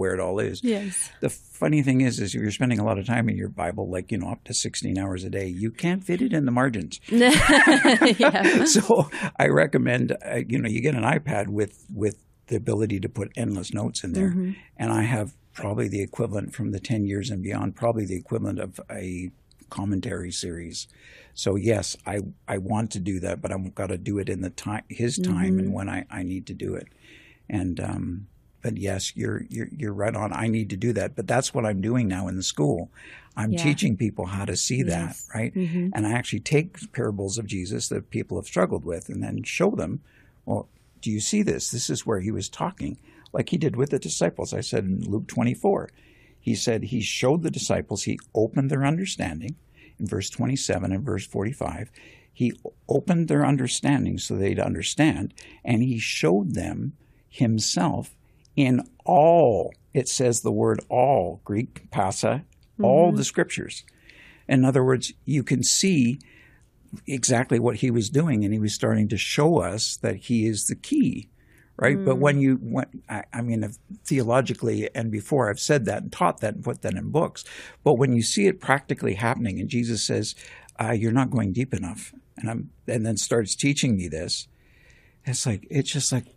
where it all is. Yes. The funny thing is if you're spending a lot of time in your Bible, like, up to 16 hours a day, you can't fit it in the margins. Yeah. So I recommend, you get an iPad with the ability to put endless notes in there. Mm-hmm. And I have probably the equivalent from the 10 years and beyond, probably the equivalent of a commentary series. So yes, I want to do that, but I've got to do it in his time and when I need to do it. And but yes, you're right on. I need to do that, but that's what I'm doing now in the school. I'm teaching people how to see that, right? Mm-hmm. And I actually take parables of Jesus that people have struggled with, and then show them. Well, do you see this? This is where he was talking, like he did with the disciples. I said in Luke 24, he said he showed the disciples. He opened their understanding in verse 27 and verse 45. He opened their understanding so they'd understand, and he showed them himself in all, it says the word all, Greek, pasa, all the scriptures. In other words, you can see exactly what he was doing, and he was starting to show us that he is the key, right? But theologically, and before I've said that and taught that and put that in books, but when you see it practically happening, and Jesus says, you're not going deep enough, and then starts teaching me this, it's just like,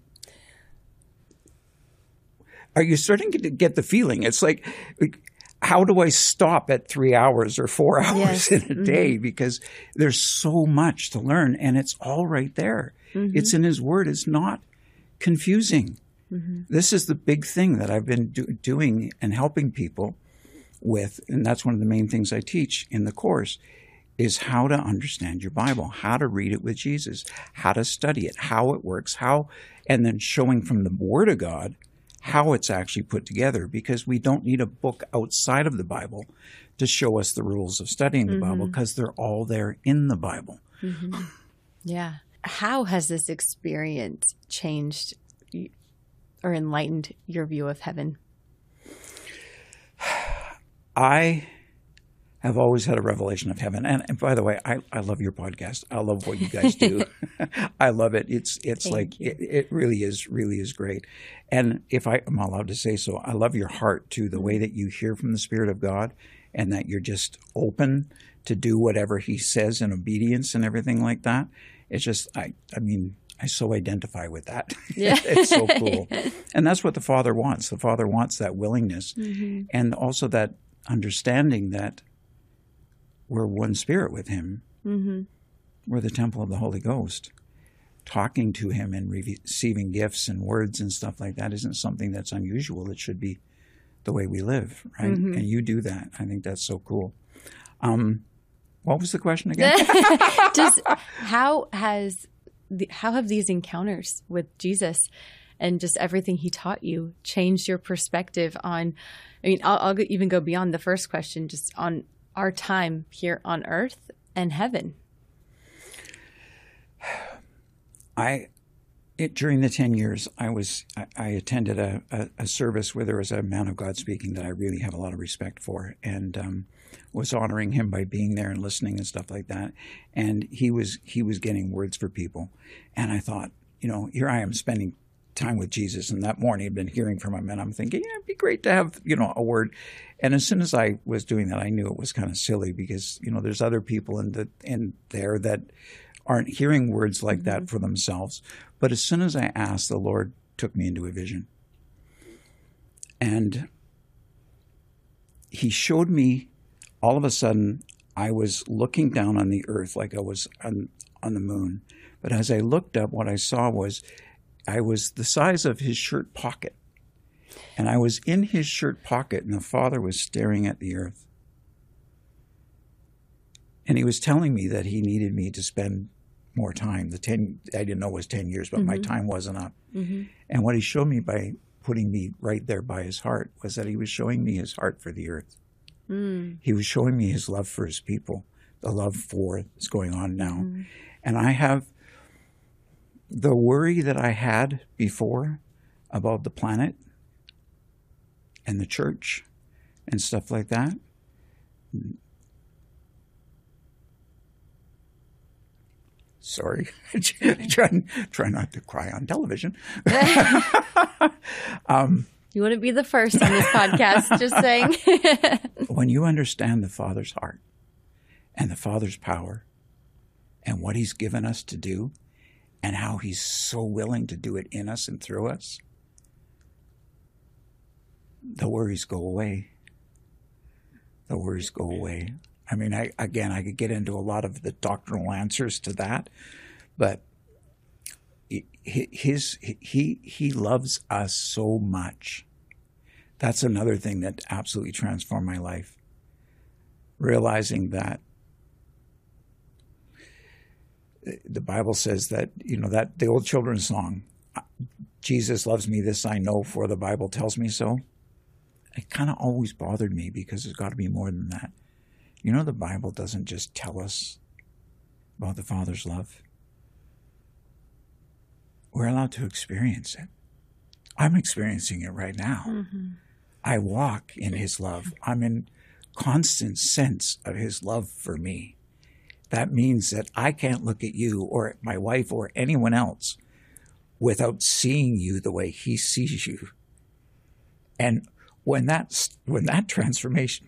are you starting to get the feeling? It's like, how do I stop at 3 hours or 4 hours in a day? Because there's so much to learn, and it's all right there. It's in his word. It's not confusing. This is the big thing that I've been doing and helping people with, and that's one of the main things I teach in the course, is how to understand your Bible, how to read it with Jesus, how to study it, how it works, and then showing from the Word of God how it's actually put together, because we don't need a book outside of the Bible to show us the rules of studying the Bible, because they're all there in the Bible. Yeah. How has this experience changed or enlightened your view of heaven? I have always had a revelation of heaven. And by the way, I love your podcast. I love what you guys do. I love it. It's like, it really is great. And if I'm allowed to say so, I love your heart too, the way that you hear from the Spirit of God, and that you're just open to do whatever he says in obedience and everything like that. It's just, I so identify with that. Yeah. It's so cool. And that's what the Father wants. The Father wants that willingness, and also that understanding that we're one spirit with him. We're the temple of the Holy Ghost. Talking to him and receiving gifts and words and stuff like that isn't something that's unusual. It should be the way we live, right? And you do that. I think that's so cool. What was the question again? How have these encounters with Jesus and just everything he taught you changed your perspective on, I'll even go beyond the first question, just on our time here on earth and heaven? During the 10 years, I attended a service where there was a man of God speaking that I really have a lot of respect for, and was honoring him by being there and listening and stuff like that. And he was getting words for people, and I thought, here I am spending time with Jesus, and that morning I'd been hearing from him, and I'm thinking, it'd be great to have a word. And as soon as I was doing that, I knew it was kind of silly, because there's other people in there that aren't hearing words like that for themselves. But as soon as I asked, the Lord took me into a vision, and he showed me, all of a sudden I was looking down on the earth like I was on the moon. But as I looked up, what I saw was I was the size of his shirt pocket. And I was in his shirt pocket, and the Father was staring at the earth. And he was telling me that he needed me to spend more time. I didn't know it was 10 years, but my time wasn't up. And what he showed me by putting me right there by his heart was that he was showing me his heart for the earth. He was showing me his love for his people, the love for what's going on now. And I have the worry that I had before about the planet and the church and stuff like that. Sorry, try not to cry on television. You wouldn't be the first on this podcast, just saying. When you understand the Father's heart and the Father's power and what he's given us to do and how he's so willing to do it in us and through us, the worries go away. The worries go away. I mean, I could get into a lot of the doctrinal answers to that, but he loves us so much. That's another thing that absolutely transformed my life. Realizing that the Bible says that, that the old children's song, Jesus loves me, this I know, for the Bible tells me so. It kind of always bothered me because there's got to be more than that. The Bible doesn't just tell us about the Father's love. We're allowed to experience it. I'm experiencing it right now. Mm-hmm. I walk in his love. I'm in constant sense of his love for me. That means that I can't look at you or at my wife or anyone else without seeing you the way he sees you. And when that transformation,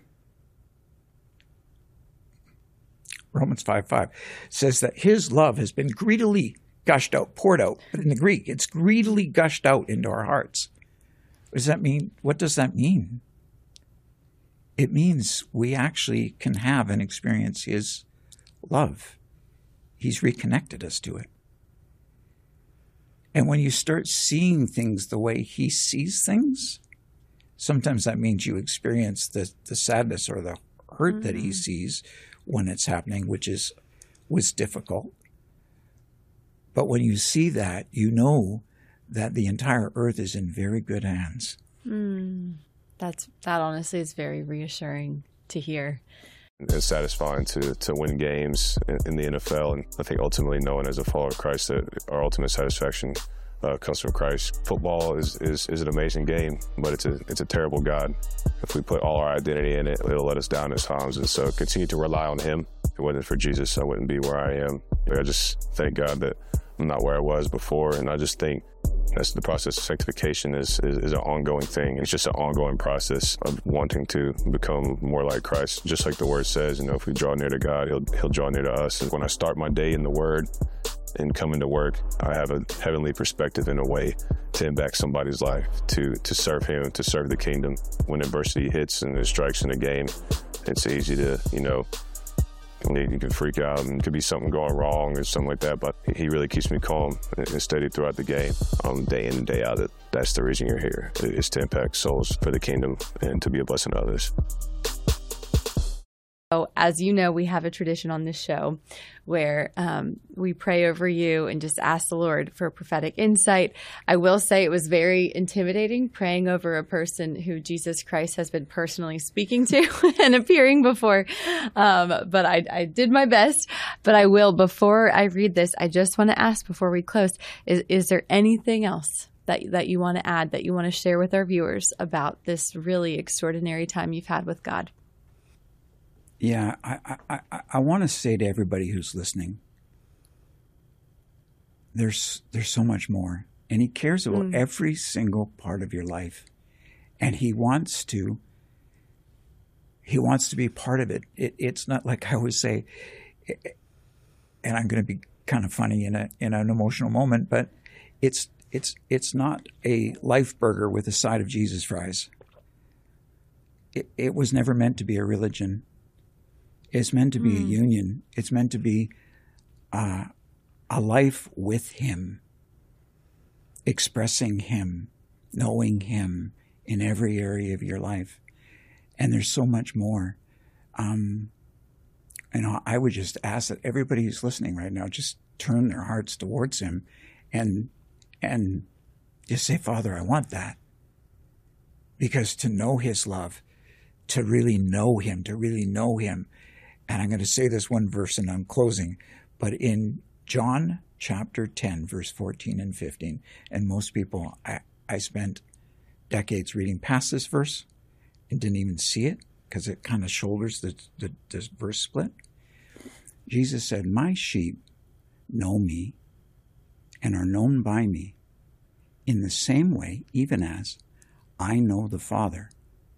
Romans 5:5 says that his love has been greedily gushed out, poured out. But in the Greek, it's greedily gushed out into our hearts. What does that mean? What does that mean? It means we actually can have and experience his love. He's reconnected us to it. And when you start seeing things the way he sees things, sometimes that means you experience the sadness or the hurt that he sees when it's happening, which was difficult. But when you see that, you know that the entire earth is in very good hands. That honestly is very reassuring to hear. It's satisfying to win games in the NFL, and I think ultimately knowing as a follower of Christ that our ultimate satisfaction comes from Christ. Football is an amazing game, but it's a terrible God. If we put all our identity in it, it'll let us down at times, and so continue to rely on him. If it wasn't for Jesus, I wouldn't be where I am. I just thank God that I'm not where I was before, and I just think that's the process of sanctification is an ongoing thing. It's just an ongoing process of wanting to become more like Christ. Just like the Word says, if we draw near to God, He'll draw near to us. And when I start my day in the Word and come into work, I have a heavenly perspective in a way to impact somebody's life, to serve Him, to serve the kingdom. When adversity hits and it strikes in a game, it's easy to, you can freak out and could be something going wrong or something like that, but he really keeps me calm and steady throughout the game, day in and day out. That's the reason you're here, is to impact souls for the kingdom and to be a blessing to others. So, as you know, we have a tradition on this show where we pray over you and just ask the Lord for prophetic insight. I will say it was very intimidating praying over a person who Jesus Christ has been personally speaking to and appearing before. But I did my best. But I will, before I read this, I just want to ask before we close, is there anything else that you want to add, that you want to share with our viewers about this really extraordinary time you've had with God? Yeah, I want to say to everybody who's listening, there's so much more, and he cares about every single part of your life, and he wants to be part of it. It's not like I always say, and I'm going to be kind of funny in an emotional moment, but it's not a Life Burger with a side of Jesus fries. It was never meant to be a religion. It's meant to be a union. It's meant to be a life with him, expressing him, knowing him in every area of your life. And there's so much more. I would just ask that everybody who's listening right now just turn their hearts towards him and just say, Father, I want that. Because to know his love, to really know him, and I'm going to say this one verse and I'm closing, but in John chapter 10, verse 14 and 15, and most people, I spent decades reading past this verse and didn't even see it because it kind of shoulders the verse split. Jesus said, my sheep know me and are known by me in the same way, even as I know the Father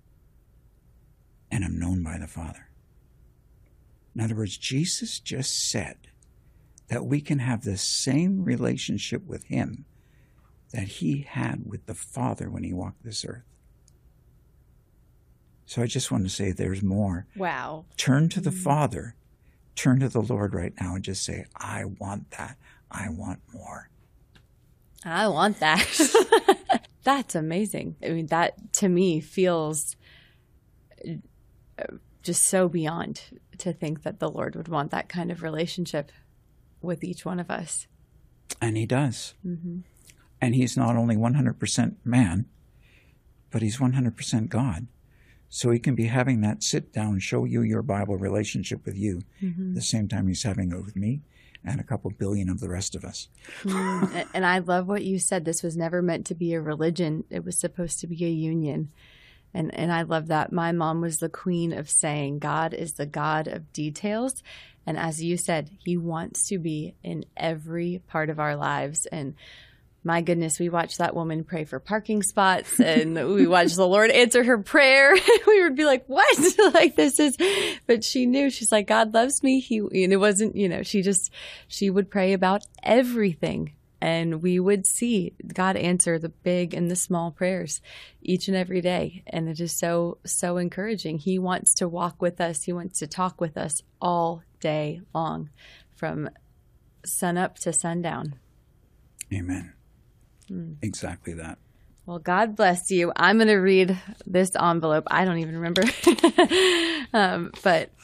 and am known by the Father. In other words, Jesus just said that we can have the same relationship with him that he had with the Father when he walked this earth. So I just want to say there's more. Wow. Turn to the Father. Turn to the Lord right now and just say, I want that. I want more. I want that. That's amazing. I mean, that to me feels just so beyond to think that the Lord would want that kind of relationship with each one of us. And he does. Mm-hmm. And he's not only 100% man, but he's 100% God. So he can be having that sit down, show you your Bible relationship with you at the same time he's having it with me and a couple billion of the rest of us. And I love what you said. This was never meant to be a religion. It was supposed to be a union. And I love that. My mom was the queen of saying God is the God of details. And as you said, he wants to be in every part of our lives. And my goodness, we watched that woman pray for parking spots and we watched the Lord answer her prayer. We would be like, what? Like this is, but she knew, she's like, God loves me. And it wasn't, she would pray about everything. And we would see God answer the big and the small prayers each and every day. And it is so, so encouraging. He wants to walk with us. He wants to talk with us all day long from sun up to sundown. Amen. Exactly that. Well, God bless you. I'm going to read this envelope. I don't even remember. But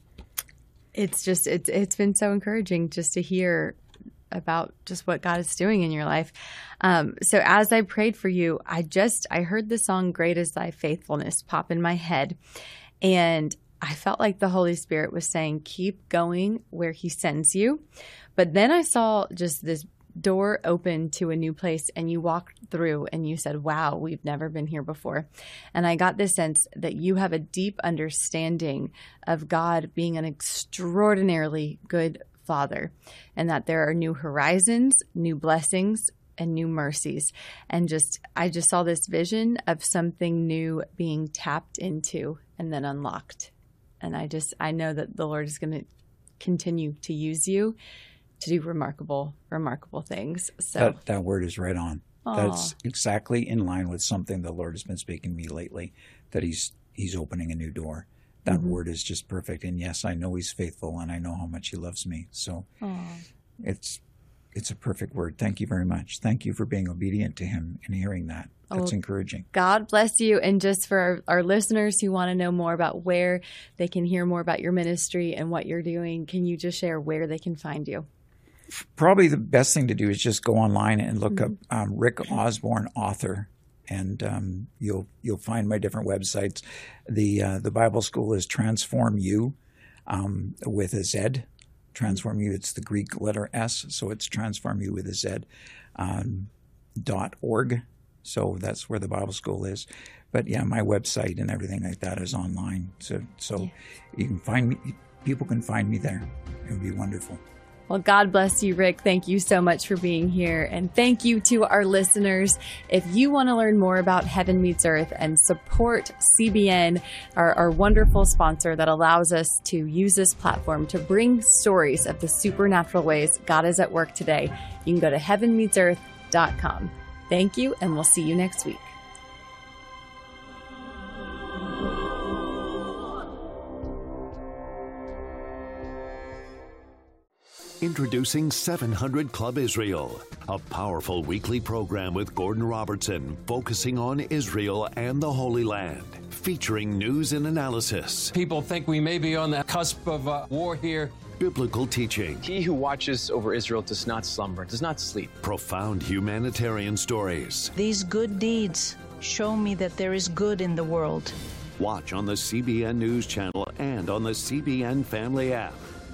it's been so encouraging just to hear about just what God is doing in your life. So as I prayed for you, I heard the song Great Is Thy Faithfulness pop in my head. And I felt like the Holy Spirit was saying, keep going where he sends you. But then I saw just this door open to a new place, and you walked through and you said, wow, we've never been here before. And I got this sense that you have a deep understanding of God being an extraordinarily good Father, and that there are new horizons, new blessings, and new mercies. And I just saw this vision of something new being tapped into and then unlocked. And I know that the Lord is going to continue to use you to do remarkable, remarkable things. So that word is right on. Aww. That's exactly in line with something the Lord has been speaking to me lately, that he's opening a new door. That word is just perfect. And yes, I know he's faithful and I know how much he loves me. So it's a perfect word. Thank you very much. Thank you for being obedient to him and hearing that. That's encouraging. God bless you. And just for our listeners who want to know more about where they can hear more about your ministry and what you're doing, can you just share where they can find you? Probably the best thing to do is just go online and look up Rick Osborne, author, and you'll find my different websites. The Bible School is Transform You with a Z. Transform You. It's the Greek letter S, so it's Transform You with a Z. .org. So that's where the Bible School is. But yeah, my website and everything like that is online. So you can find me. People can find me there. It would be wonderful. Well, God bless you, Rick. Thank you so much for being here. And thank you to our listeners. If you want to learn more about Heaven Meets Earth and support CBN, our wonderful sponsor that allows us to use this platform to bring stories of the supernatural ways God is at work today, you can go to heavenmeetsearth.com. Thank you, and we'll see you next week. Introducing 700 Club Israel, a powerful weekly program with Gordon Robertson focusing on Israel and the Holy Land, featuring news and analysis. People think we may be on the cusp of war here. Biblical teaching. He who watches over Israel does not slumber, does not sleep. Profound humanitarian stories. These good deeds show me that there is good in the world. Watch on the CBN News Channel and on the CBN Family app.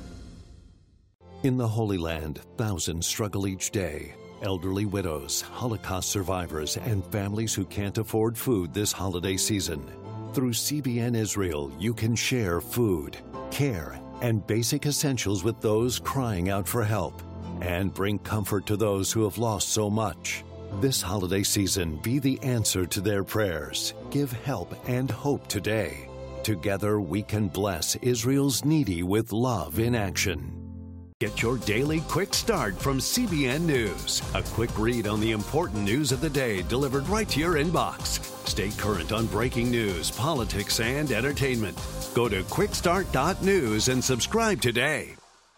In the Holy Land, thousands struggle each day. Elderly widows, Holocaust survivors, and families who can't afford food this holiday season. Through CBN Israel, you can share food, care, and basic essentials with those crying out for help, and bring comfort to those who have lost so much. This holiday season, be the answer to their prayers. Give help and hope today. Together, we can bless Israel's needy with love in action. Get your daily quick start from CBN News. A quick read on the important news of the day delivered right to your inbox. Stay current on breaking news, politics, and entertainment. Go to quickstart.news and subscribe today.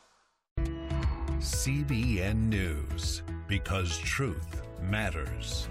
CBN News, because truth matters.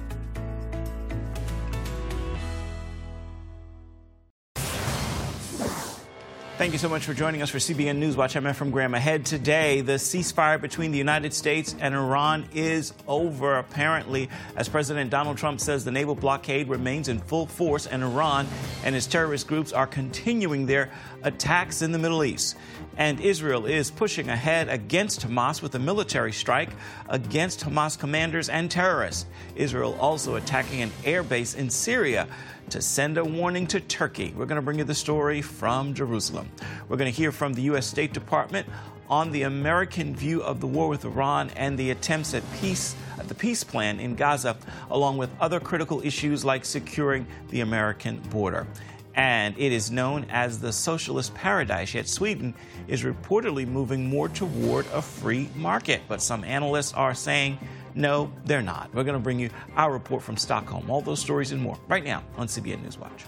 Thank you so much for joining us for CBN News Watch. I'm Efrem Graham. Ahead today, the ceasefire between the United States and Iran is over, apparently, as President Donald Trump says the naval blockade remains in full force, and Iran and its terrorist groups are continuing their attacks in the Middle East. And Israel is pushing ahead against Hamas with a military strike against Hamas commanders and terrorists. Israel also attacking an air base in Syria to send a warning to Turkey. We're going to bring you the story from Jerusalem. We're going to hear from the U.S. State Department on the American view of the war with Iran and the attempts at the peace plan in Gaza, along with other critical issues like securing the American border. And it is known as the socialist paradise, yet Sweden is reportedly moving more toward a free market. But some analysts are saying, no, they're not. We're going to bring you our report from Stockholm. All those stories and more right now on CBN News Watch.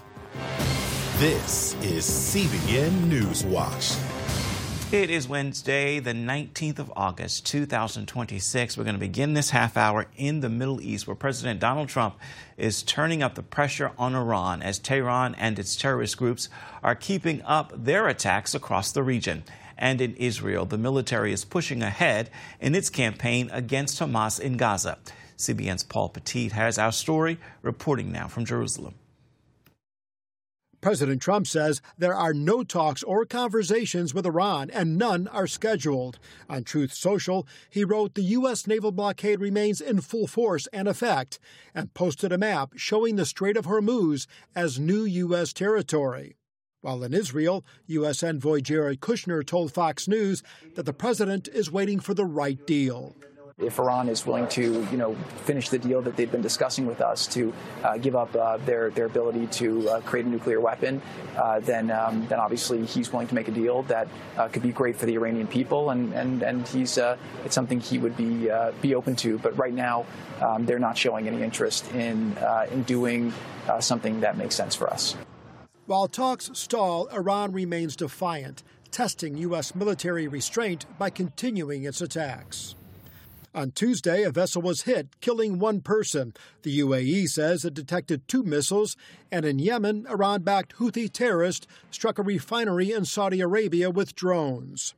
This is CBN News Watch. It is Wednesday, the 19th of August, 2026. We're going to begin this half hour in the Middle East, where President Donald Trump is turning up the pressure on Iran as Tehran and its terrorist groups are keeping up their attacks across the region. And in Israel, the military is pushing ahead in its campaign against Hamas in Gaza. CBN's Paul Petit has our story, reporting now from Jerusalem. President Trump says there are no talks or conversations with Iran, and none are scheduled. On Truth Social, he wrote the U.S. naval blockade remains in full force and effect, and posted a map showing the Strait of Hormuz as new U.S. territory. While in Israel, U.S. envoy Jared Kushner told Fox News that the president is waiting for the right deal. If Iran is willing to, finish the deal that they've been discussing with us to give up their ability to create a nuclear weapon, then obviously he's willing to make a deal that could be great for the Iranian people, and he's it's something he would be open to. But right now, they're not showing any interest in doing something that makes sense for us. While talks stall, Iran remains defiant, testing U.S. military restraint by continuing its attacks. On Tuesday, a vessel was hit, killing one person. The UAE says it detected 2 missiles, and in Yemen, Iran-backed Houthi terrorists struck a refinery in Saudi Arabia with drones.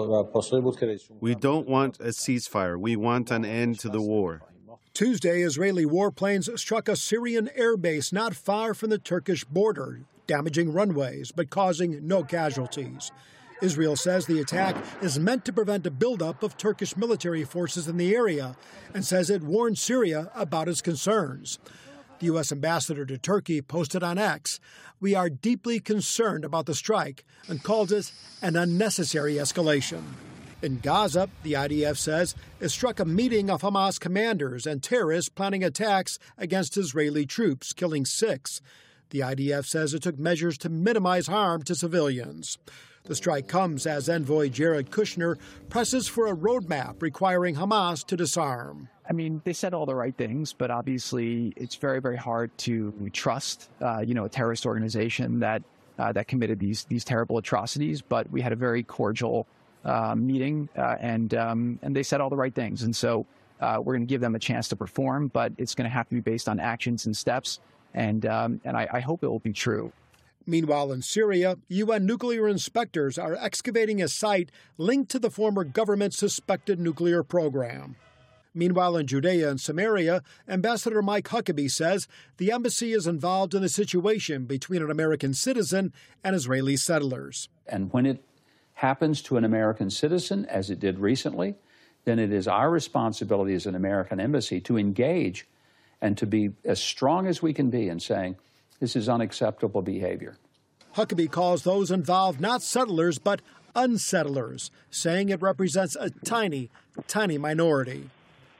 We don't want a ceasefire. We want an end to the war. Tuesday, Israeli warplanes struck a Syrian airbase not far from the Turkish border, damaging runways but causing no casualties. Israel says the attack is meant to prevent a buildup of Turkish military forces in the area and says it warned Syria about its concerns. The U.S. ambassador to Turkey posted on X, "We are deeply concerned about the strike," and called it an unnecessary escalation. In Gaza, the IDF says it struck a meeting of Hamas commanders and terrorists planning attacks against Israeli troops, killing 6. The IDF says it took measures to minimize harm to civilians. The strike comes as envoy Jared Kushner presses for a roadmap requiring Hamas to disarm. I mean, they said all the right things, but obviously it's very, very hard to trust, a terrorist organization that committed these terrible atrocities. But we had a very cordial meeting, and they said all the right things. And so we're going to give them a chance to perform, but it's going to have to be based on actions and steps. And I hope it will be true. Meanwhile, in Syria, UN nuclear inspectors are excavating a site linked to the former government's suspected nuclear program. Meanwhile, in Judea and Samaria, Ambassador Mike Huckabee says the embassy is involved in a situation between an American citizen and Israeli settlers. And when it happens to an American citizen, as it did recently, then it is our responsibility as an American embassy to engage and to be as strong as we can be in saying, this is unacceptable behavior. Huckabee calls those involved not settlers, but unsettlers, saying it represents a tiny, tiny minority.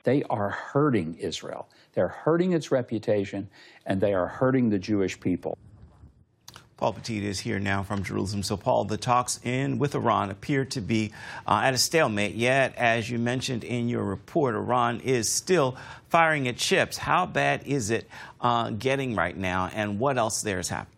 They are hurting Israel. They're hurting its reputation, and they are hurting the Jewish people. Paul Petit is here now from Jerusalem. So, Paul, the talks with Iran appear to be at a stalemate. Yet, as you mentioned in your report, Iran is still firing at ships. How bad is it getting right now, and what else there is happening?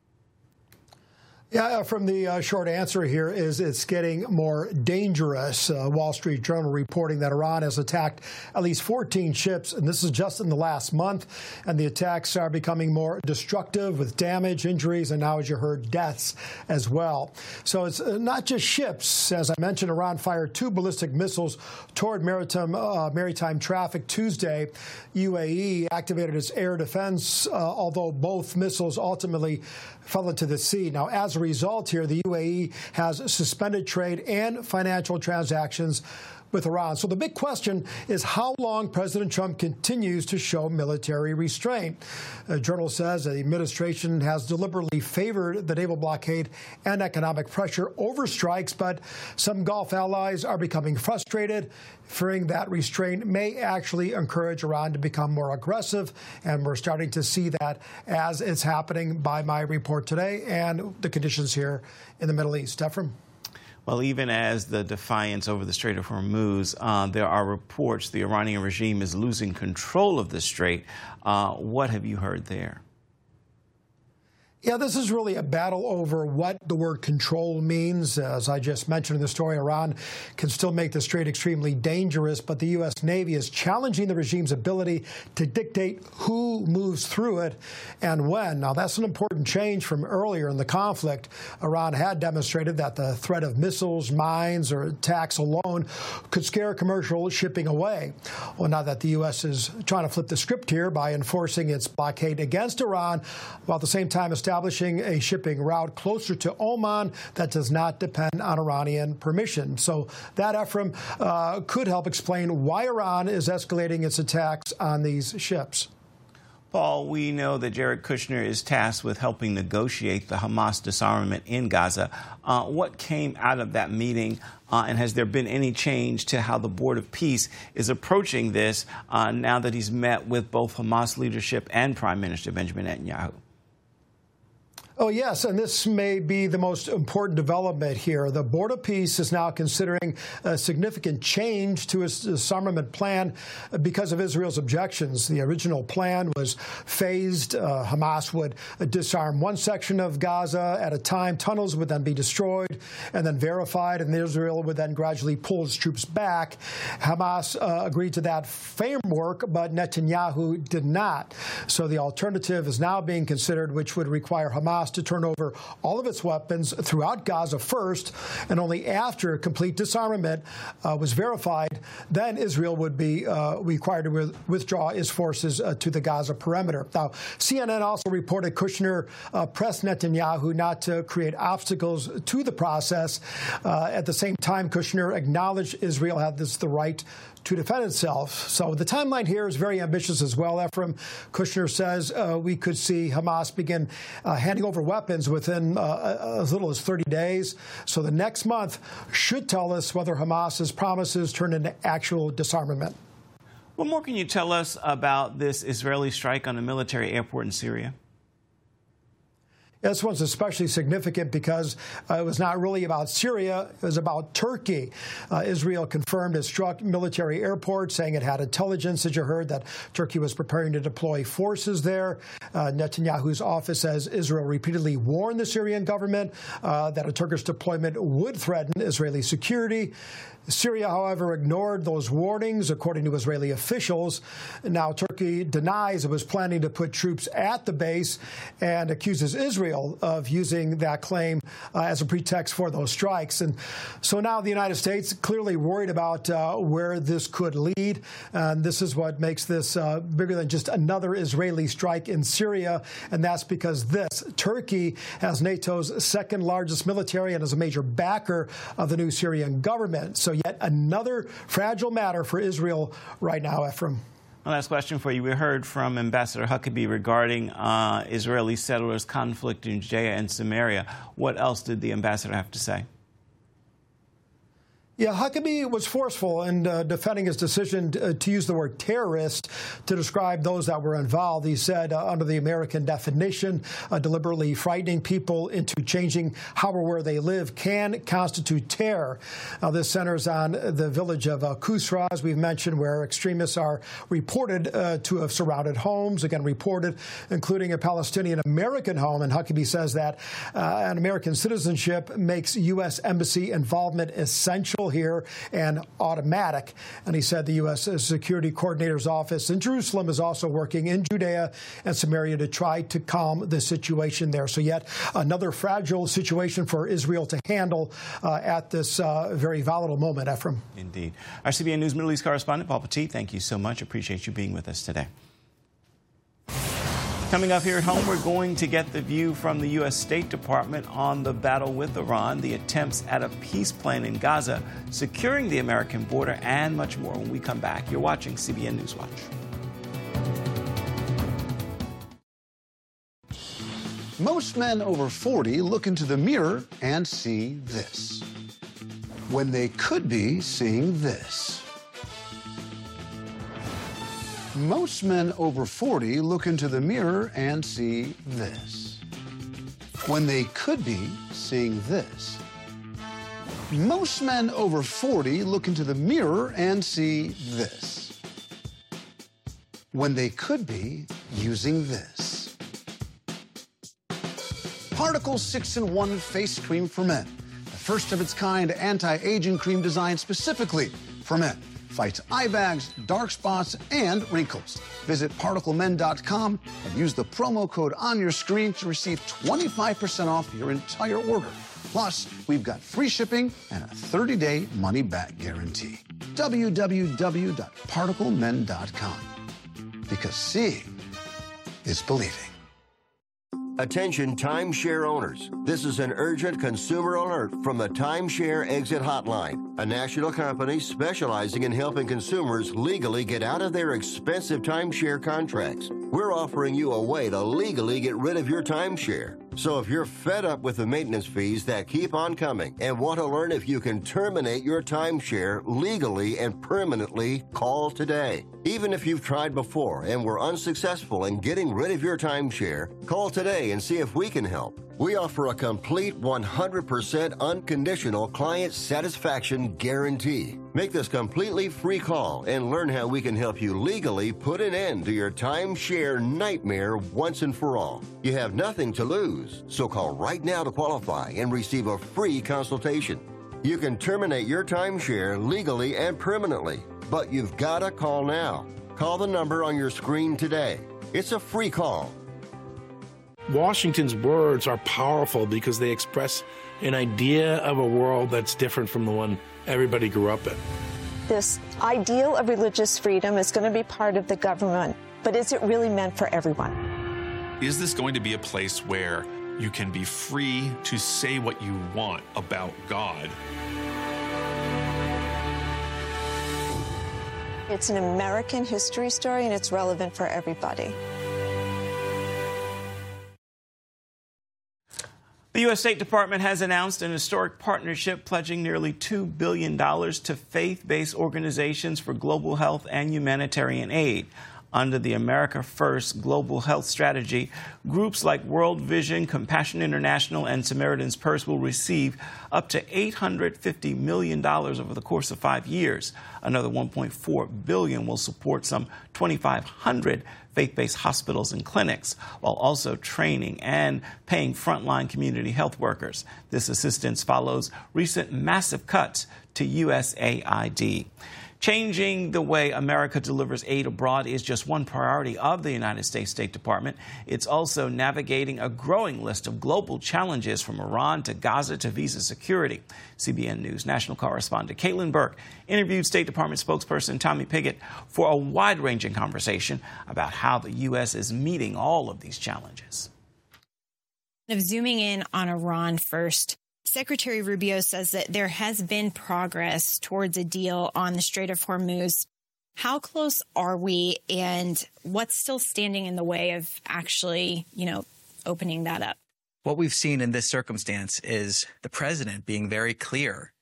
Yeah, from the short answer here is it's getting more dangerous. Wall Street Journal reporting that Iran has attacked at least 14 ships, and this is just in the last month. And the attacks are becoming more destructive with damage, injuries, and now, as you heard, deaths as well. So it's not just ships. As I mentioned, Iran fired 2 ballistic missiles toward maritime traffic Tuesday. UAE activated its air defense, although both missiles ultimately fell into the sea. Now, as a result here, the UAE has suspended trade and financial transactions with Iran. So the big question is how long President Trump continues to show military restraint. The Journal says the administration has deliberately favored the naval blockade and economic pressure over strikes, but some Gulf allies are becoming frustrated, fearing that restraint may actually encourage Iran to become more aggressive. And we're starting to see that as it's happening by my report today and the conditions here in the Middle East. Ephraim? Well, even as the defiance over the Strait of Hormuz, there are reports the Iranian regime is losing control of the strait. What have you heard there? Yeah, this is really a battle over what the word control means. As I just mentioned in the story, Iran can still make the strait extremely dangerous, but the U.S. Navy is challenging the regime's ability to dictate who moves through it and when. Now, that's an important change from earlier in the conflict. Iran had demonstrated that the threat of missiles, mines, or attacks alone could scare commercial shipping away. Well, now that the U.S. is trying to flip the script here by enforcing its blockade against Iran, while at the same time establishing a shipping route closer to Oman that does not depend on Iranian permission. So that, Ephraim, could help explain why Iran is escalating its attacks on these ships. Paul, we know that Jared Kushner is tasked with helping negotiate the Hamas disarmament in Gaza. What came out of that meeting, and has there been any change to how the Board of Peace is approaching this now that he's met with both Hamas leadership and Prime Minister Benjamin Netanyahu? Oh, yes, and this may be the most important development here. The Board of Peace is now considering a significant change to its disarmament plan because of Israel's objections. The original plan was phased. Hamas would disarm one section of Gaza at a time. Tunnels would then be destroyed and then verified, and Israel would then gradually pull its troops back. Hamas agreed to that framework, but Netanyahu did not. So the alternative is now being considered, which would require Hamas to turn over all of its weapons throughout Gaza first, and only after complete disarmament was verified, then Israel would be required to withdraw its forces to the Gaza perimeter. Now, CNN also reported Kushner pressed Netanyahu not to create obstacles to the process. At the same time, Kushner acknowledged Israel had the right to defend itself. So the timeline here is very ambitious as well, Ephraim. Kushner says we could see Hamas begin handing over weapons within as little as 30 days. So the next month should tell us whether Hamas's promises turn into actual disarmament. What more can you tell us about this Israeli strike on a military airport in Syria? This one's especially significant because it was not really about Syria. It was about Turkey. Israel confirmed it struck military airports, saying it had intelligence, as you heard, that Turkey was preparing to deploy forces there. Netanyahu's office says Israel repeatedly warned the Syrian government that a Turkish deployment would threaten Israeli security. Syria, however, ignored those warnings, according to Israeli officials. Now, Turkey denies it was planning to put troops at the base and accuses Israel of using that claim as a pretext for those strikes. And so now the United States clearly worried about where this could lead. And this is what makes this bigger than just another Israeli strike in Syria. And that's because Turkey has NATO's second largest military and is a major backer of the new Syrian government. So yet another fragile matter for Israel right now, Ephraim. One last question for you. We heard from Ambassador Huckabee regarding Israeli settlers' conflict in Judea and Samaria. What else did the ambassador have to say? Yeah, Huckabee was forceful in defending his decision to use the word terrorist to describe those that were involved. He said, under the American definition, deliberately frightening people into changing how or where they live can constitute terror. This centers on the village of Kusra, as we've mentioned, where extremists are reported to have surrounded homes, again reported, including a Palestinian-American home. And Huckabee says that an American citizenship makes U.S. embassy involvement essential here and automatic. And he said the U.S. Security Coordinator's office in Jerusalem is also working in Judea and Samaria to try to calm the situation there. So yet another fragile situation for Israel to handle at this very volatile moment, Ephraim. Indeed. Our CBN News Middle East correspondent, Paul Petit, thank you so much. Appreciate you being with us today. Coming up here at home, we're going to get the view from the U.S. State Department on the battle with Iran, the attempts at a peace plan in Gaza, securing the American border, and much more when we come back. You're watching CBN Newswatch. Most men over 40 look into the mirror and see this, when they could be seeing this. Most men over 40 look into the mirror and see this, when they could be seeing this. Most men over 40 look into the mirror and see this, when they could be using this. Particle 6-in-1 Face Cream for Men, the first of its kind anti-aging cream designed specifically for men. Fights eye bags, dark spots, and wrinkles. Visit ParticleMen.com and use the promo code on your screen to receive 25% off your entire order. Plus, we've got free shipping and a 30-day money-back guarantee. www.ParticleMen.com. Because seeing is believing. Attention timeshare owners. This is an urgent consumer alert from the Timeshare Exit Hotline, a national company specializing in helping consumers legally get out of their expensive timeshare contracts. We're offering you a way to legally get rid of your timeshare. So if you're fed up with the maintenance fees that keep on coming and want to learn if you can terminate your timeshare legally and permanently, call today. Even if you've tried before and were unsuccessful in getting rid of your timeshare, call today and see if we can help. We offer a complete 100% unconditional client satisfaction guarantee. Make this completely free call and learn how we can help you legally put an end to your timeshare nightmare once and for all. You have nothing to lose, so call right now to qualify and receive a free consultation. You can terminate your timeshare legally and permanently, but you've got to call now. Call the number on your screen today. It's a free call. Washington's words are powerful because they express an idea of a world that's different from the one everybody grew up in. This ideal of religious freedom is going to be part of the government, but is it really meant for everyone? Is this going to be a place where you can be free to say what you want about God? It's an American history story, and it's relevant for everybody. The U.S. State Department has announced an historic partnership pledging nearly $2 billion to faith-based organizations for global health and humanitarian aid. Under the America First Global Health Strategy, groups like World Vision, Compassion International, and Samaritan's Purse will receive up to $850 million over the course of 5 years. Another $1.4 billion will support some 2,500 faith-based hospitals and clinics, while also training and paying frontline community health workers. This assistance follows recent massive cuts to USAID. Changing the way America delivers aid abroad is just one priority of the United States State Department. It's also navigating a growing list of global challenges from Iran to Gaza to visa security. CBN News national correspondent Caitlin Burke interviewed State Department spokesperson Tommy Pigott for a wide-ranging conversation about how the U.S. is meeting all of these challenges. Zooming in on Iran first, Secretary Rubio says that there has been progress towards a deal on the Strait of Hormuz. How close are we, and what's still standing in the way of actually, opening that up? What we've seen in this circumstance is the president being very clear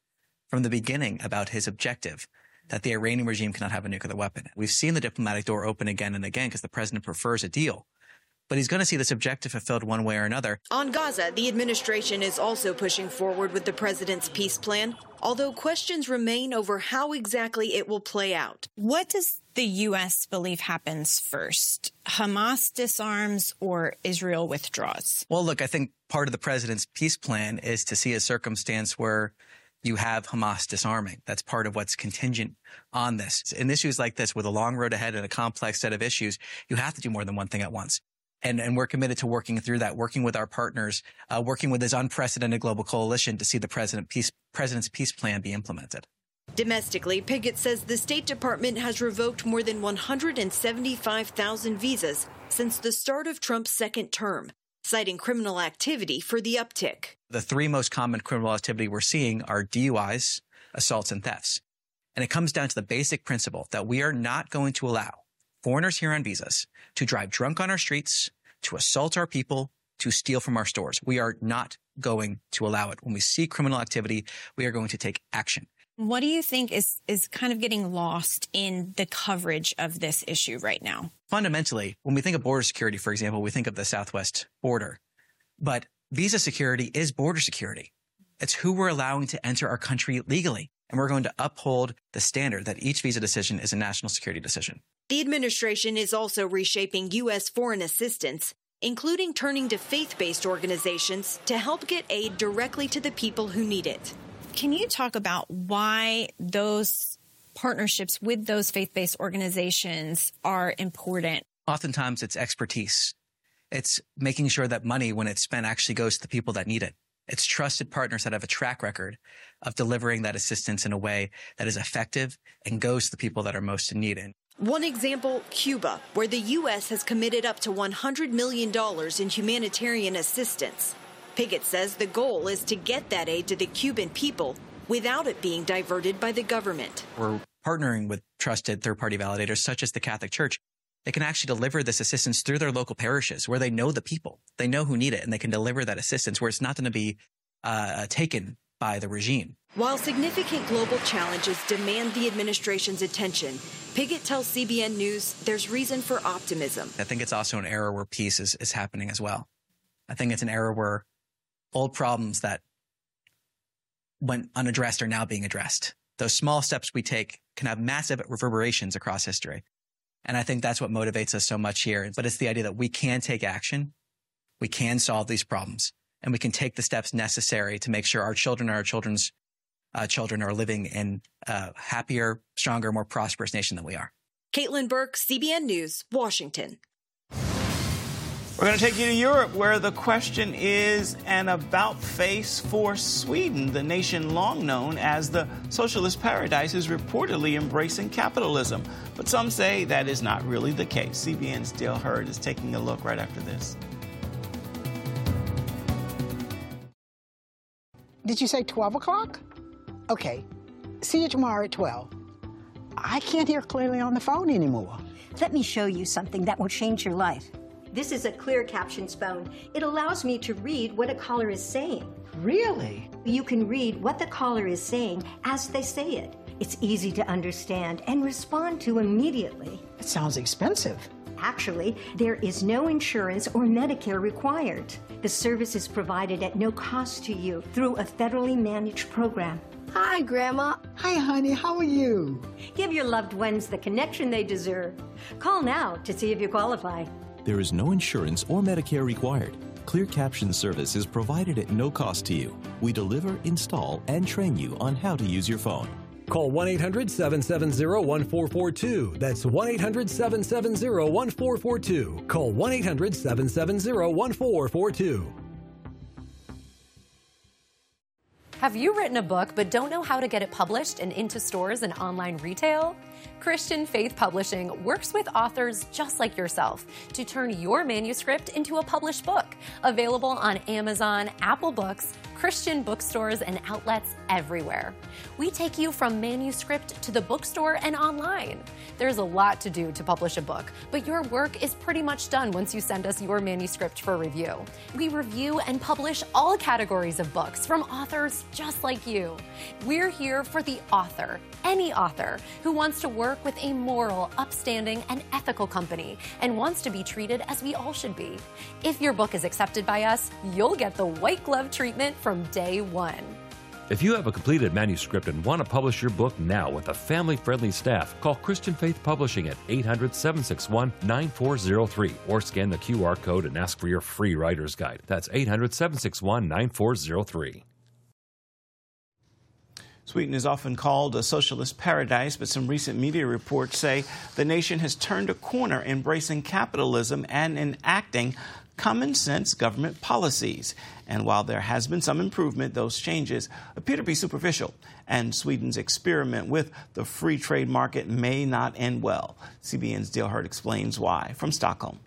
from the beginning about his objective, that the Iranian regime cannot have a nuclear weapon. We've seen the diplomatic door open again and again because the president prefers a deal. But he's going to see this objective fulfilled one way or another. On Gaza, the administration is also pushing forward with the president's peace plan, although questions remain over how exactly it will play out. What does the U.S. believe happens first? Hamas disarms or Israel withdraws? Well, look, I think part of the president's peace plan is to see a circumstance where you have Hamas disarming. That's part of what's contingent on this. In issues like this, with a long road ahead and a complex set of issues, you have to do more than one thing at once. And we're committed to working through that, working with our partners, working with this unprecedented global coalition to see the president's peace plan be implemented. Domestically, Pickett says the State Department has revoked more than 175,000 visas since the start of Trump's second term, citing criminal activity for the uptick. The three most common criminal activity we're seeing are DUIs, assaults, and thefts. And it comes down to the basic principle that we are not going to allow foreigners here on visas to drive drunk on our streets, to assault our people, to steal from our stores. We are not going to allow it. When we see criminal activity, we are going to take action. What do you think is kind of getting lost in the coverage of this issue right now? Fundamentally, when we think of border security, for example, we think of the southwest border. But visa security is border security. It's who we're allowing to enter our country legally. And we're going to uphold the standard that each visa decision is a national security decision. The administration is also reshaping U.S. foreign assistance, including turning to faith-based organizations to help get aid directly to the people who need it. Can you talk about why those partnerships with those faith-based organizations are important? Oftentimes it's expertise. It's making sure that money, when it's spent, actually goes to the people that need it. It's trusted partners that have a track record of delivering that assistance in a way that is effective and goes to the people that are most in need. One example, Cuba, where the U.S. has committed up to $100 million in humanitarian assistance. Pickett says the goal is to get that aid to the Cuban people without it being diverted by the government. We're partnering with trusted third-party validators such as the Catholic Church. They can actually deliver this assistance through their local parishes where they know the people. They know who need it, and they can deliver that assistance where it's not going to be taken by the regime. While significant global challenges demand the administration's attention, Pickett tells CBN News there's reason for optimism. I think it's also an era where peace is happening as well. I think it's an era where old problems that went unaddressed are now being addressed. Those small steps we take can have massive reverberations across history. And I think that's what motivates us so much here. But it's the idea that we can take action, we can solve these problems, and we can take the steps necessary to make sure our children and our children's children are living in a happier, stronger, more prosperous nation than we are. Caitlin Burke, CBN News, Washington. We're going to take you to Europe, where the question is an about-face for Sweden. The nation long known as the socialist paradise is reportedly embracing capitalism. But some say that is not really the case. CBN's Dale Hurd is taking a look right after this. Did you say 12 o'clock? Okay. See you tomorrow at 12. I can't hear clearly on the phone anymore. Let me show you something that will change your life. This is a clear captions phone. It allows me to read what a caller is saying. Really? You can read what the caller is saying as they say it. It's easy to understand and respond to immediately. It sounds expensive. Actually, there is no insurance or Medicare required. The service is provided at no cost to you through a federally managed program. Hi, Grandma. Hi, honey. How are you? Give your loved ones the connection they deserve. Call now to see if you qualify. There is no insurance or Medicare required. Clear Caption service is provided at no cost to you. We deliver, install, and train you on how to use your phone. Call 1-800-770-1442. That's 1-800-770-1442. Call 1-800-770-1442. Have you written a book but don't know how to get it published and into stores and online retail? Christian Faith Publishing works with authors just like yourself to turn your manuscript into a published book, available on Amazon, Apple Books, Christian bookstores and outlets everywhere. We take you from manuscript to the bookstore and online. There's a lot to do to publish a book, but your work is pretty much done once you send us your manuscript for review. We review and publish all categories of books from authors just like you. We're here for the author, any author who wants to work with a moral, upstanding, and ethical company and wants to be treated as we all should be. If your book is accepted by us, you'll get the white glove treatment from day one. If you have a completed manuscript and want to publish your book now with a family-friendly staff, call Christian Faith Publishing at 800-761-9403 or scan the QR code and ask for your free writer's guide. That's 800-761-9403. Sweden is often called a socialist paradise, but some recent media reports say the nation has turned a corner embracing capitalism and enacting common sense government policies. And while there has been some improvement, those changes appear to be superficial. And Sweden's experiment with the free trade market may not end well. CBN's Dale Hurt explains why. From Stockholm.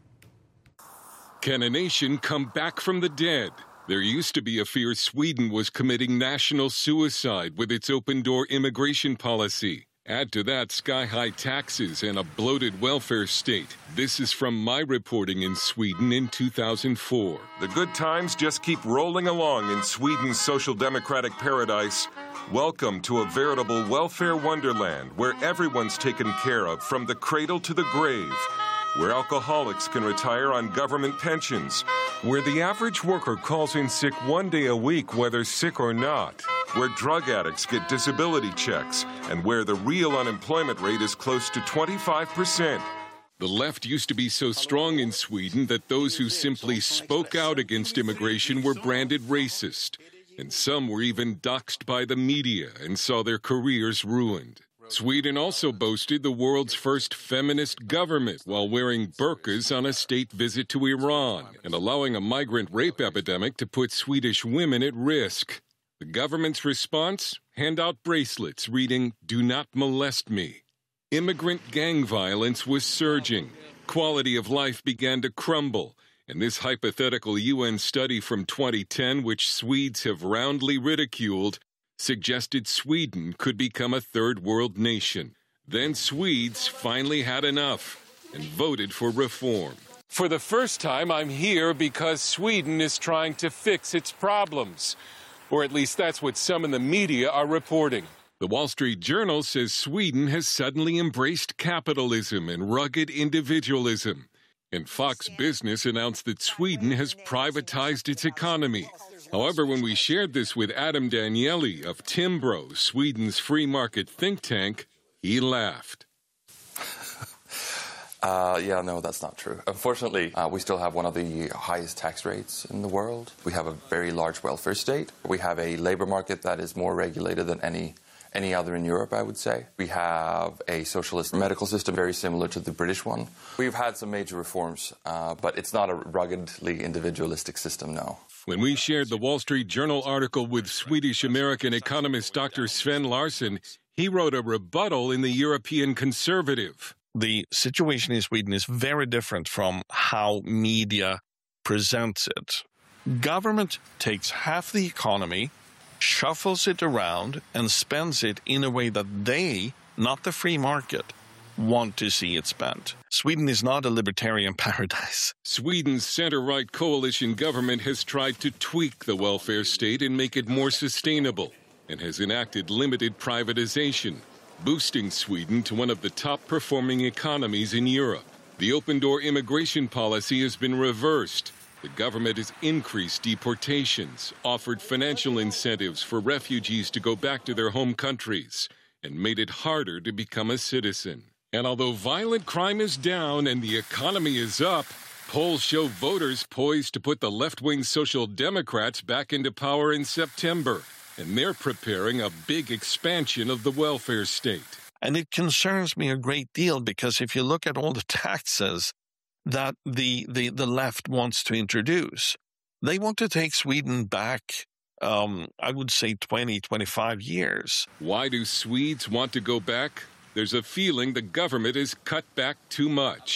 Can a nation come back from the dead? There used to be a fear Sweden was committing national suicide with its open-door immigration policy. Add to that sky-high taxes and a bloated welfare state. This is from my reporting in Sweden in 2004. The good times just keep rolling along in Sweden's social democratic paradise. Welcome to a veritable welfare wonderland where everyone's taken care of from the cradle to the grave, where alcoholics can retire on government pensions, where the average worker calls in sick one day a week whether sick or not, where drug addicts get disability checks, and where the real unemployment rate is close to 25%. The left used to be so strong in Sweden that those who simply spoke out against immigration were branded racist, and some were even doxxed by the media and saw their careers ruined. Sweden also boasted the world's first feminist government while wearing burqas on a state visit to Iran and allowing a migrant rape epidemic to put Swedish women at risk. The government's response? Hand out bracelets reading, "Do not molest me." Immigrant gang violence was surging. Quality of life began to crumble. And this hypothetical UN study from 2010, which Swedes have roundly ridiculed, suggested Sweden could become a third world nation. Then Swedes finally had enough and voted for reform. For the first time, I'm here because Sweden is trying to fix its problems. Or at least that's what some in the media are reporting. The Wall Street Journal says Sweden has suddenly embraced capitalism and rugged individualism. And Fox Business announced that Sweden has privatized its economy. However, when we shared this with Adam Danieli of Timbro, Sweden's free market think tank, he laughed. No, that's not true. Unfortunately, we still have one of the highest tax rates in the world. We have a very large welfare state. We have a labor market that is more regulated than any other in Europe, I would say. We have a socialist medical system very similar to the British one. We've had some major reforms, but it's not a ruggedly individualistic system, no. When we shared the Wall Street Journal article with Swedish-American economist Dr. Sven Larsson, he wrote a rebuttal in the European Conservative. The situation in Sweden is very different from how media presents it. Government takes half the economy, shuffles it around, and spends it in a way that they, not the free market, want to see it spent. Sweden is not a libertarian paradise. Sweden's center-right coalition government has tried to tweak the welfare state and make it more sustainable, and has enacted limited privatization, boosting Sweden to one of the top-performing economies in Europe. The open-door immigration policy has been reversed. The government has increased deportations, offered financial incentives for refugees to go back to their home countries, and made it harder to become a citizen. And although violent crime is down and the economy is up, polls show voters poised to put the left-wing Social Democrats back into power in September. And they're preparing a big expansion of the welfare state. And it concerns me a great deal because if you look at all the taxes that the left wants to introduce, they want to take Sweden back, I would say 20, 25 years. Why do Swedes want to go back? There's a feeling the government has cut back too much.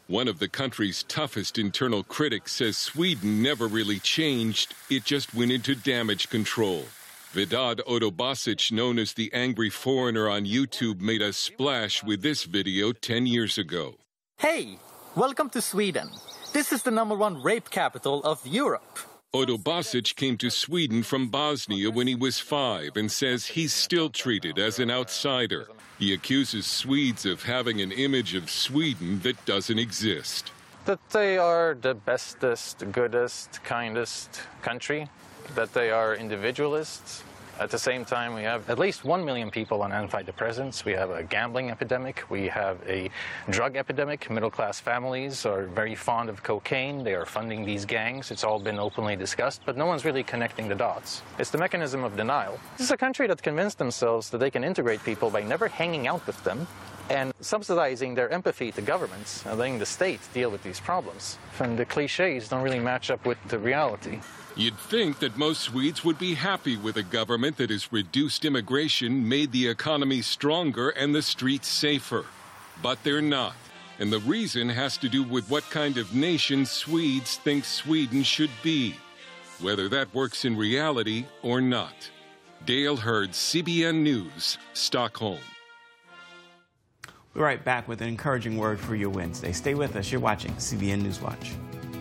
One of the country's toughest internal critics says Sweden never really changed, it just went into damage control. Vedad Odobasic, known as the Angry Foreigner on YouTube, made a splash with this video 10 years ago. Hey, welcome to Sweden. This is the #1 rape capital of Europe. Odobasic came to Sweden from Bosnia when he was 5 and says he's still treated as an outsider. He accuses Swedes of having an image of Sweden that doesn't exist. That they are the bestest, goodest, kindest country, that they are individualists. At the same time, we have at least 1 million people on antidepressants. We have a gambling epidemic. We have a drug epidemic. Middle-class families are very fond of cocaine. They are funding these gangs. It's all been openly discussed, but no one's really connecting the dots. It's the mechanism of denial. This is a country that convinced themselves that they can integrate people by never hanging out with them and subsidizing their empathy to governments and letting the state deal with these problems. And the cliches don't really match up with the reality. You'd think that most Swedes would be happy with a government that has reduced immigration, made the economy stronger, and the streets safer. But they're not. And the reason has to do with what kind of nation Swedes think Sweden should be, whether that works in reality or not. Dale Hurd, CBN News, Stockholm. We're right back with an encouraging word for your Wednesday. Stay with us. You're watching CBN News Watch.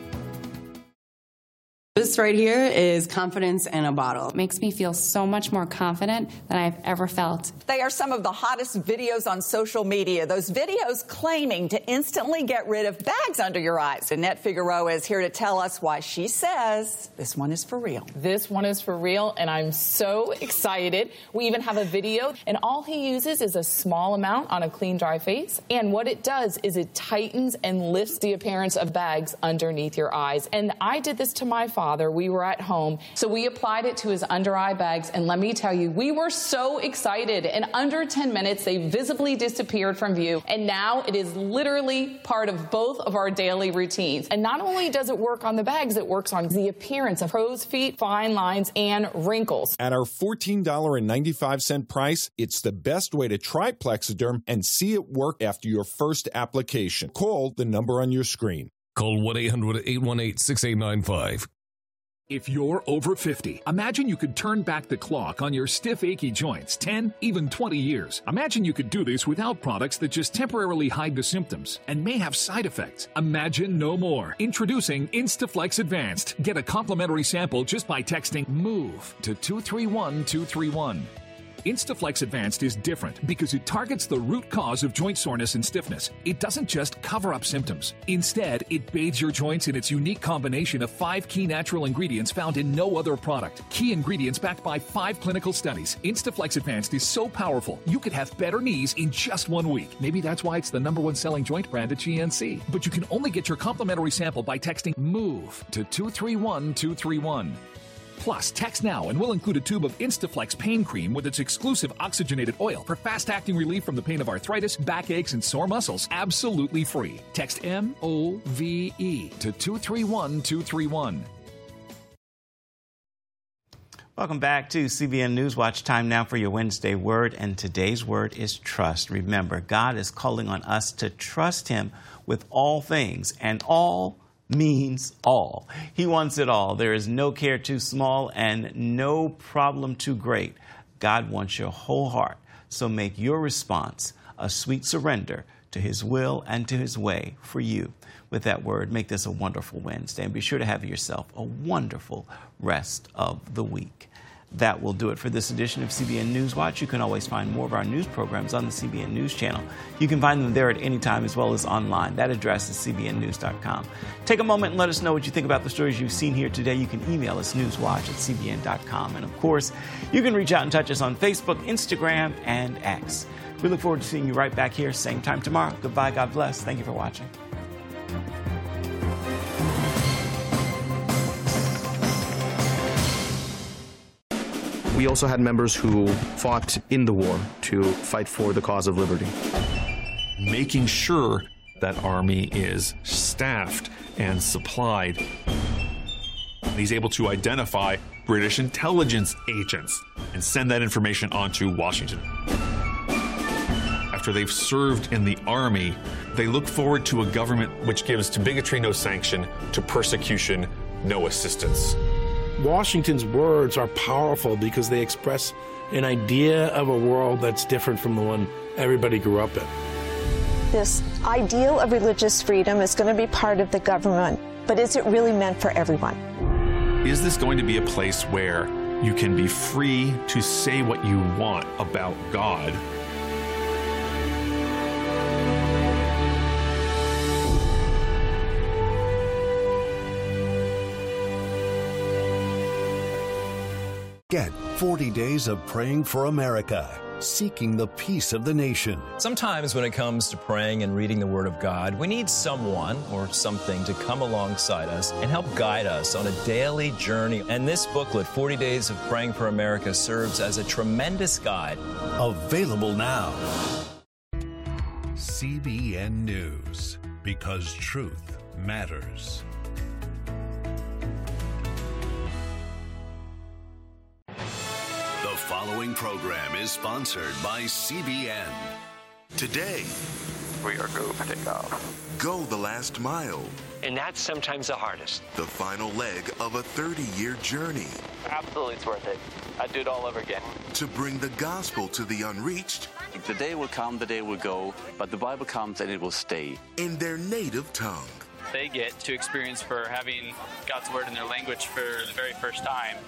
This right here is confidence in a bottle. It makes me feel so much more confident than I've ever felt. They are some of the hottest videos on social media. Those videos claiming to instantly get rid of bags under your eyes. Annette Figueroa is here to tell us why she says this one is for real. This one is for real, and I'm so excited. We even have a video, and all he uses is a small amount on a clean, dry face. And what it does is it tightens and lifts the appearance of bags underneath your eyes. And I did this to my father. We were at home, so we applied it to his under eye bags, and let me tell you, we were so excited. In under 10 minutes, they visibly disappeared from view, and now it is literally part of both of our daily routines. And not only does it work on the bags, it works on the appearance of crow's feet, fine lines, and wrinkles. At our $14.95 price, it's the best way to try Plexiderm and see it work after your first application. Call the number on your screen. Call 1-800-818-6895. If you're over 50, imagine you could turn back the clock on your stiff, achy joints 10, even 20 years. Imagine you could do this without products that just temporarily hide the symptoms and may have side effects. Imagine no more. Introducing Instaflex Advanced. Get a complimentary sample just by texting MOVE to 231231. Instaflex Advanced is different because it targets the root cause of joint soreness and stiffness. It doesn't just cover up symptoms. Instead, it bathes your joints in its unique combination of 5 key natural ingredients found in no other product. Key ingredients backed by 5 clinical studies. Instaflex Advanced is so powerful, you could have better knees in just 1 week. Maybe that's why it's the #1 selling joint brand at GNC. But you can only get your complimentary sample by texting MOVE to 231231. Plus, text now and we'll include a tube of Instaflex pain cream with its exclusive oxygenated oil for fast-acting relief from the pain of arthritis, backaches, and sore muscles, absolutely free. Text MOVE to 231231. Welcome back to CBN News Watch. Time now for your Wednesday word, and today's word is trust. Remember, God is calling on us to trust Him with all things, and all means all. He wants it all. There is no care too small and no problem too great. God wants your whole heart. So make your response a sweet surrender to His will and to His way for you. With that word, make this a wonderful Wednesday, and be sure to have yourself a wonderful rest of the week. That will do it for this edition of CBN News Watch. You can always find more of our news programs on the CBN News channel. You can find them there at any time as well as online. That address is cbnnews.com. Take a moment and let us know what you think about the stories you've seen here today. You can email us newswatch@cbn.com. And of course, you can reach out and touch us on Facebook, Instagram, and X. We look forward to seeing you right back here, same time tomorrow. Goodbye. God bless. Thank you for watching. We also had members who fought in the war to fight for the cause of liberty. Making sure that Army is staffed and supplied. He's able to identify British intelligence agents and send that information on to Washington. After after they've served in the army, they look forward to a government which gives to bigotry no sanction, to persecution no assistance. Washington's words are powerful because they express an idea of a world that's different from the one everybody grew up in. This ideal of religious freedom is going to be part of the government, but is it really meant for everyone? Is this going to be a place where you can be free to say what you want about God? Get 40 Days of Praying for America, seeking the peace of the nation. Sometimes when it comes to praying and reading the Word of God, we need someone or something to come alongside us and help guide us on a daily journey. And this booklet, 40 Days of Praying for America, serves as a tremendous guide. Available now. CBN News, because truth matters. The following program is sponsored by CBN. Today, we are going to take off. Go the last mile. And that's sometimes the hardest. The final leg of a 30-year journey. Absolutely, it's worth it. I'd do it all over again. To bring the gospel to the unreached. The day will come, the day will go, but the Bible comes and it will stay. In their native tongue. They get to experience for having God's word in their language for the very first time.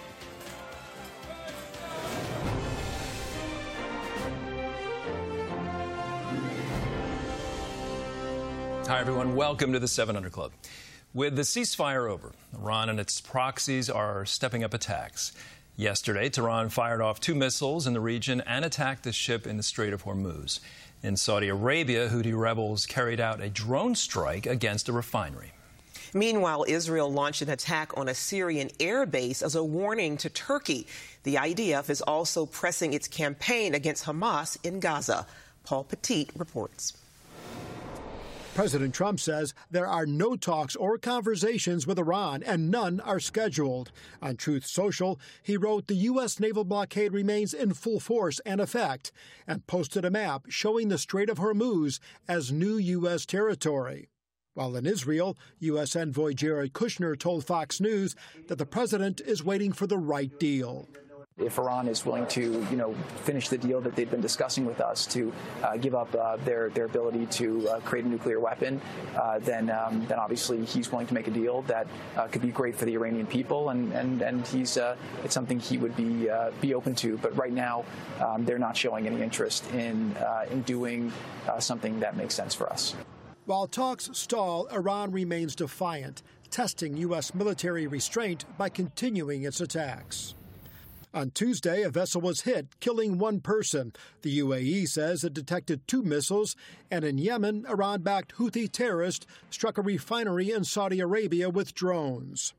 Hi, everyone. Welcome to the 700 Club. With the ceasefire over, Iran and its proxies are stepping up attacks. Yesterday, Tehran fired off 2 missiles in the region and attacked a ship in the Strait of Hormuz. In Saudi Arabia, Houthi rebels carried out a drone strike against a refinery. Meanwhile, Israel launched an attack on a Syrian air base as a warning to Turkey. The IDF is also pressing its campaign against Hamas in Gaza. Paul Petit reports. President Trump says there are no talks or conversations with Iran, and none are scheduled. On Truth Social, he wrote the U.S. naval blockade remains in full force and effect, and posted a map showing the Strait of Hormuz as new U.S. territory. While in Israel, U.S. envoy Jared Kushner told Fox News that the president is waiting for the right deal. If Iran is willing to, finish the deal that they've been discussing with us to give up their ability to create a nuclear weapon, then obviously he's willing to make a deal that could be great for the Iranian people, and he's it's something he would be open to. But right now, they're not showing any interest in doing something that makes sense for us. While talks stall, Iran remains defiant, testing U.S. military restraint by continuing its attacks. On Tuesday, a vessel was hit, killing 1 person. The UAE says it detected 2 missiles, and in Yemen, Iran-backed Houthi terrorists struck a refinery in Saudi Arabia with drones.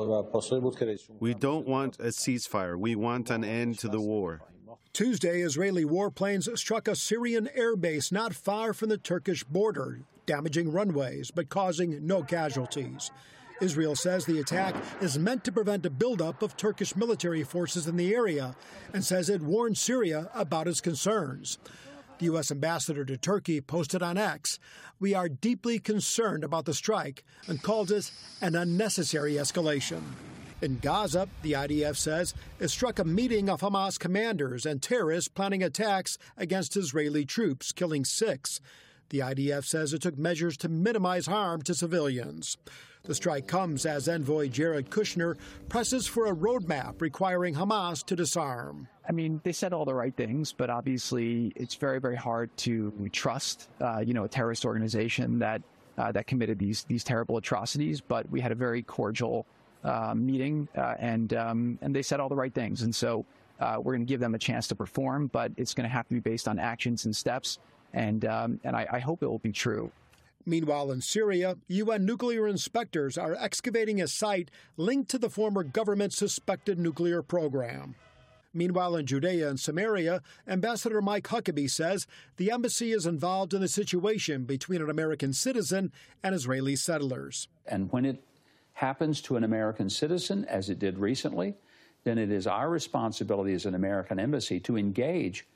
We don't want a ceasefire. We want an end to the war. Tuesday, Israeli warplanes struck a Syrian airbase not far from the Turkish border, damaging runways but causing no casualties. Israel says the attack is meant to prevent a buildup of Turkish military forces in the area and says it warned Syria about its concerns. The U.S. ambassador to Turkey posted on X, "We are deeply concerned about the strike," and called it an unnecessary escalation. In Gaza, the IDF says it struck a meeting of Hamas commanders and terrorists planning attacks against Israeli troops, killing 6. The IDF says it took measures to minimize harm to civilians. The strike comes as envoy Jared Kushner presses for a roadmap requiring Hamas to disarm. I mean, they said all the right things, but obviously it's very, very hard to trust, a terrorist organization that committed these terrible atrocities. But we had a very cordial meeting, and they said all the right things. And so we're going to give them a chance to perform, but it's going to have to be based on actions and steps. And I hope it will be true. Meanwhile, in Syria, UN nuclear inspectors are excavating a site linked to the former government's suspected nuclear program. Meanwhile, in Judea and Samaria, Ambassador Mike Huckabee says the embassy is involved in the situation between an American citizen and Israeli settlers. And when it happens to an American citizen, as it did recently, then it is our responsibility as an American embassy to engage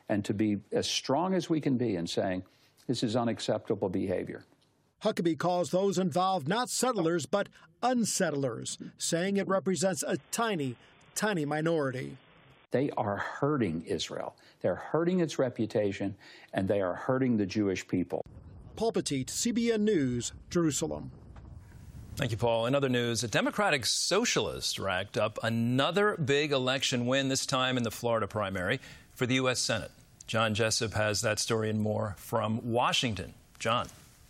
and to be as strong as we can be in saying this is unacceptable behavior. Huckabee calls those involved not settlers, but unsettlers, saying it represents a tiny, tiny minority. They are hurting Israel. They're hurting its reputation, and they are hurting the Jewish people. Paul Petit, CBN News, Jerusalem. Thank you, Paul. In other news, a Democratic socialist racked up another big election win, this time in the Florida primary for the U.S. Senate. John Jessup has that story and more from Washington. John.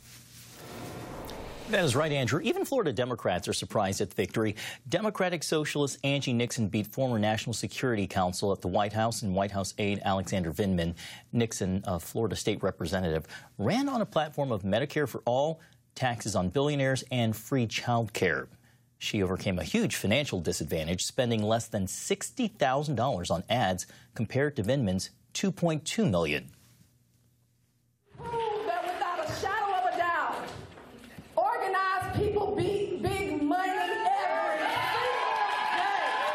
That is right, Andrew. Even Florida Democrats are surprised at the victory. Democratic Socialist Angie Nixon beat former National Security Counsel at the White House and White House aide Alexander Vindman. Nixon, a Florida state representative, ran on a platform of Medicare for all, taxes on billionaires, and free child care. She overcame a huge financial disadvantage, spending less than $60,000 on ads compared to Vindman's $2.2 million. People beat big money every day.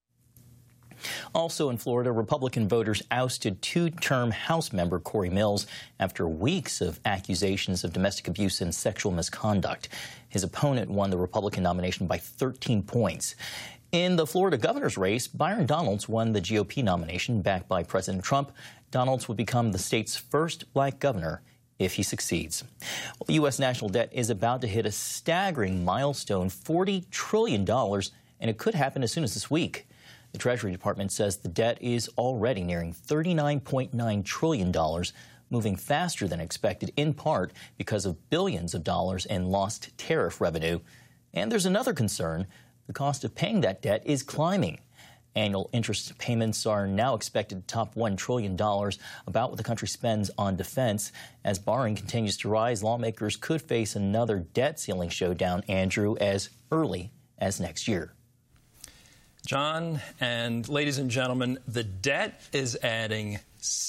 Also in Florida, Republican voters ousted two-term House member Corey Mills after weeks of accusations of domestic abuse and sexual misconduct. His opponent won the Republican nomination by 13 points. In the Florida governor's race, Byron Donalds won the GOP nomination backed by President Trump. Donalds would become the state's first black governor if he succeeds. Well, the U.S. national debt is about to hit a staggering milestone, $40 trillion, and it could happen as soon as this week. The Treasury Department says the debt is already nearing $39.9 trillion, moving faster than expected, in part because of billions of dollars in lost tariff revenue. And there's another concern. The cost of paying that debt is climbing. Annual interest payments are now expected to top $1 trillion, about what the country spends on defense. As borrowing continues to rise, lawmakers could face another debt ceiling showdown, Andrew, as early as next year. John, and ladies and gentlemen, the debt is adding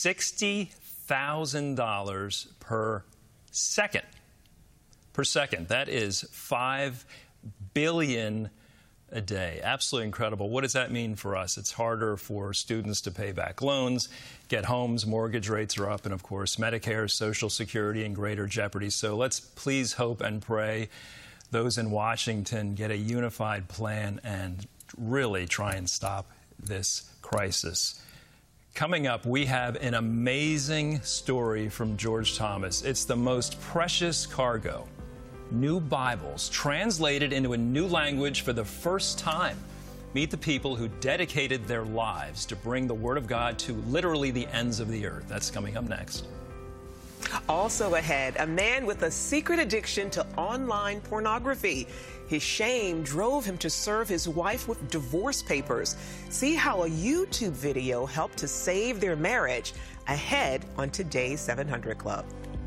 $60,000 per second. That is $5 billion a day. Absolutely incredible. What does that mean for us? It's harder for students to pay back loans, get homes, mortgage rates are up, and of course, Medicare, Social Security in greater jeopardy. So let's please hope and pray those in Washington get a unified plan and really try and stop this crisis. Coming up, we have an amazing story from George Thomas. It's the most precious cargo. New Bibles, translated into a new language for the first time. Meet the people who dedicated their lives to bring the Word of God to literally the ends of the earth. That's coming up next. Also ahead, a man with a secret addiction to online pornography. His shame drove him to serve his wife with divorce papers. See how a YouTube video helped to save their marriage. Ahead on today's 700 Club.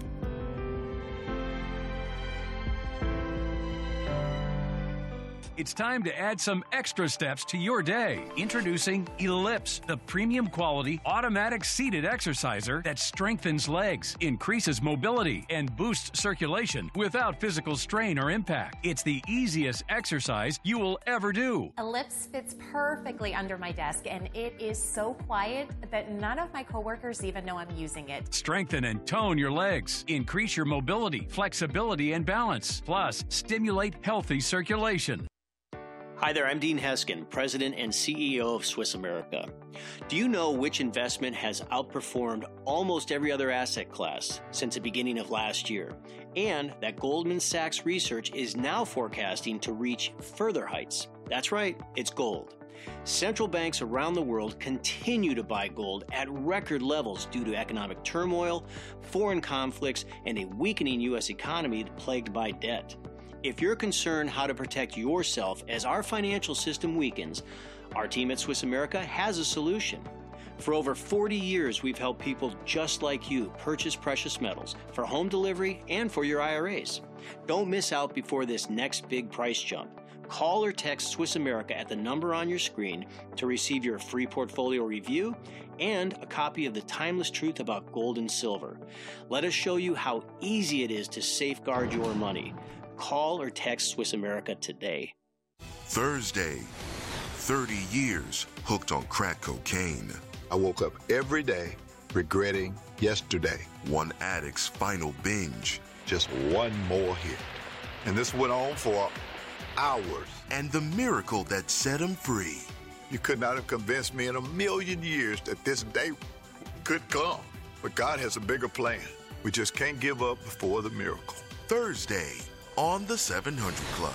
It's time to add some extra steps to your day. Introducing Ellipse, the premium quality automatic seated exerciser that strengthens legs, increases mobility, and boosts circulation without physical strain or impact. It's the easiest exercise you will ever do. Ellipse fits perfectly under my desk, and it is so quiet that none of my coworkers even know I'm using it. Strengthen and tone your legs. Increase your mobility, flexibility, and balance. Plus, stimulate healthy circulation. Hi there, I'm Dean Heskin, President and CEO of Swiss America. Do you know which investment has outperformed almost every other asset class since the beginning of last year? And that Goldman Sachs research is now forecasting to reach further heights. That's right, it's gold. Central banks around the world continue to buy gold at record levels due to economic turmoil, foreign conflicts, and a weakening U.S. economy plagued by debt. If you're concerned how to protect yourself as our financial system weakens, our team at Swiss America has a solution. For over 40 years, we've helped people just like you purchase precious metals for home delivery and for your IRAs. Don't miss out before this next big price jump. Call or text Swiss America at the number on your screen to receive your free portfolio review and a copy of The Timeless Truth About Gold and Silver. Let us show you how easy it is to safeguard your money. Call or text Swiss America today. Thursday, 30 years hooked on crack cocaine. I woke up every day regretting yesterday. One addict's final binge. Just one more hit. And this went on for hours. And the miracle that set him free. You could not have convinced me in a million years that this day could come. But God has a bigger plan. We just can't give up before the miracle. Thursday on the 700 Club.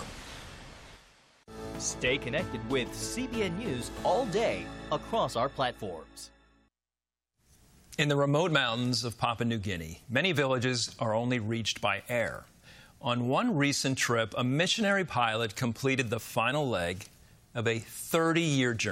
Stay connected with CBN News all day across our platforms. In the remote mountains of Papua New Guinea, many villages are only reached by air. On one recent trip, a missionary pilot completed the final leg of a 30-year journey.